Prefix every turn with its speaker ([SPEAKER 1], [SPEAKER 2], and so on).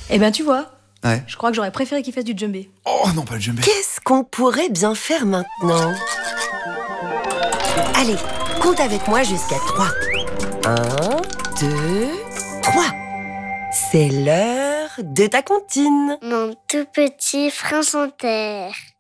[SPEAKER 1] Eh ben, tu vois,
[SPEAKER 2] Ouais.
[SPEAKER 1] je crois que j'aurais préféré qu'il fasse du djembé.
[SPEAKER 2] Oh non, pas le djembé.
[SPEAKER 3] Qu'est-ce qu'on pourrait bien faire maintenant? Allez, compte avec moi jusqu'à 3. 1, 2, 3. C'est l'heure de ta comptine.
[SPEAKER 4] Mon tout petit prince en terre.